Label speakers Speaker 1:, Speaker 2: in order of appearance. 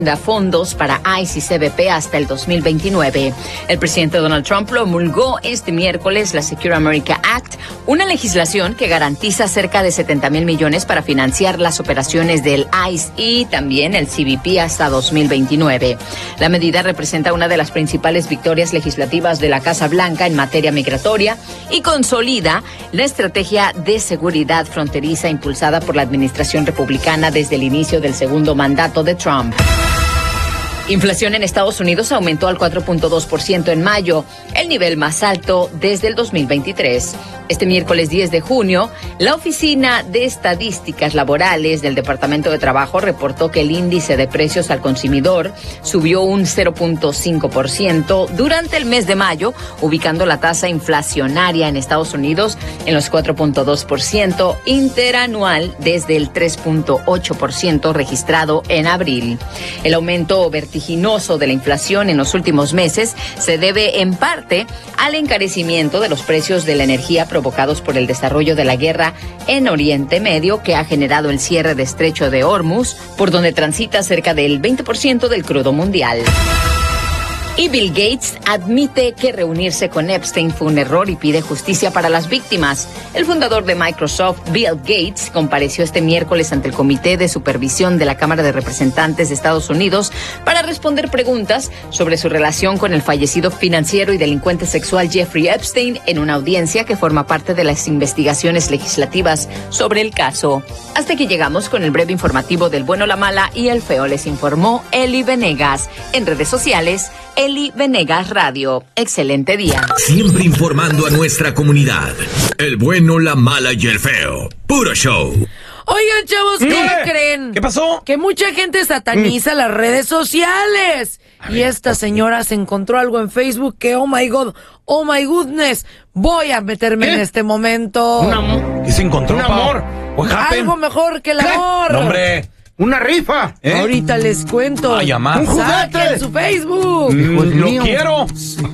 Speaker 1: da fondos para ICE y CBP hasta el 2029. El presidente Donald Trump promulgó este miércoles la Secure America Act, una legislación que garantiza cerca de 70,000 millones para financiar las operaciones del ICE y también el CBP hasta 2029. La medida representa una de las principales victorias legislativas de la Casa Blanca en materia migratoria y consolida la estrategia de seguridad fronteriza impulsada por la administración republicana desde el inicio del segundo mandato de Trump. Inflación en Estados Unidos aumentó al 4.2% en mayo, el nivel más alto desde el 2023. Este miércoles 10 de junio, la Oficina de Estadísticas Laborales del Departamento de Trabajo reportó que el índice de precios al consumidor subió un 0.5% durante el mes de mayo, ubicando la tasa inflacionaria en Estados Unidos en los 4.2% interanual desde el 3.8% registrado en abril. El aumento vertiginoso de la inflación en los últimos meses se debe en parte al encarecimiento de los precios de la energía provocados por el desarrollo de la guerra en Oriente Medio, que ha generado el cierre de Estrecho de Hormuz, por donde transita cerca del 20% del crudo mundial. Y Bill Gates admite que reunirse con Epstein fue un error y pide justicia para las víctimas. El fundador de Microsoft, Bill Gates, compareció este miércoles ante el Comité de Supervisión de la Cámara de Representantes de Estados Unidos para responder preguntas sobre su relación con el fallecido financiero y delincuente sexual Jeffrey Epstein en una audiencia que forma parte de las investigaciones legislativas sobre el caso. Hasta que llegamos con el breve informativo del bueno, la mala y el feo, les informó Eli Venegas. En redes sociales, Eli Venegas Radio. Excelente día.
Speaker 2: Siempre informando a nuestra comunidad. El bueno, la mala y el feo. Puro show.
Speaker 3: Oigan, chavos, ¿qué creen?
Speaker 4: ¿Qué pasó?
Speaker 3: Que mucha gente sataniza las redes sociales. Y esta señora se encontró algo en Facebook que, oh my God, oh my goodness, voy a meterme en este momento.
Speaker 4: Un amor. ¿Qué se encontró?
Speaker 5: Un amor.
Speaker 3: Algo mejor que el amor.
Speaker 4: No, hombre.
Speaker 5: Una rifa.
Speaker 3: Ahorita les cuento.
Speaker 4: Ay, amá.
Speaker 5: Un juguete.
Speaker 3: Saquen su Facebook.
Speaker 4: Lo quiero.